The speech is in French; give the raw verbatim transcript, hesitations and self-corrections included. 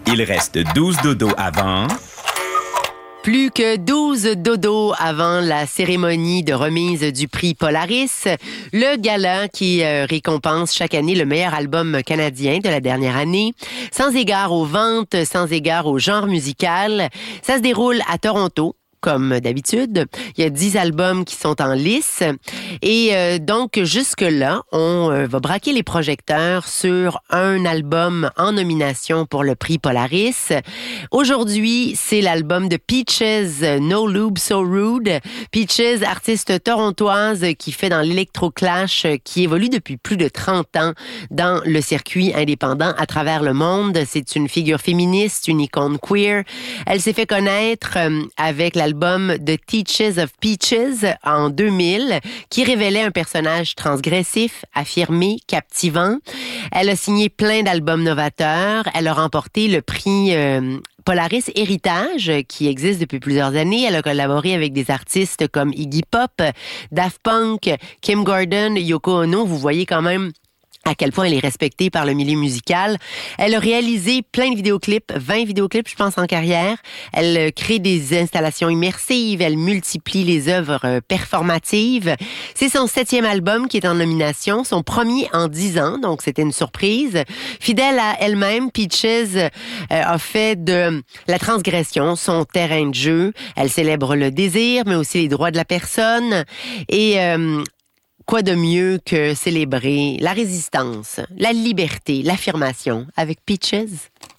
Il reste douze dodos avant... Plus que douze dodos avant la cérémonie de remise du prix Polaris, le gala qui euh, récompense chaque année le meilleur album canadien de la dernière année. Sans égard aux ventes, sans égard au genre musical, ça se déroule à Toronto. Comme d'habitude, il y a dix albums qui sont en lice. Et euh, donc, jusque-là, on euh, va braquer les projecteurs sur un album en nomination pour le prix Polaris. Aujourd'hui, c'est l'album de Peaches, No Lube So Rude. Peaches, artiste torontoise qui fait dans l'électro-clash, qui évolue depuis plus de trente ans dans le circuit indépendant à travers le monde. C'est une figure féministe, une icône queer. Elle s'est fait connaître euh, avec l'album L'album The Teaches of Peaches en deux mille, qui révélait un personnage transgressif, affirmé, captivant. Elle a signé plein d'albums novateurs. Elle a remporté le prix euh, Polaris Héritage, qui existe depuis plusieurs années. Elle a collaboré avec des artistes comme Iggy Pop, Daft Punk, Kim Gordon, Yoko Ono. Vous voyez quand même à quel point elle est respectée par le milieu musical. Elle a réalisé plein de vidéoclips, vingt vidéoclips, je pense, en carrière. Elle crée des installations immersives, elle multiplie les œuvres performatives. C'est son septième album qui est en nomination, son premier en dix ans, donc c'était une surprise. Fidèle à elle-même, Peaches euh, a fait de la transgression son terrain de jeu. Elle célèbre le désir, mais aussi les droits de la personne. Et euh, quoi de mieux que célébrer la résistance, la liberté, l'affirmation avec Peaches?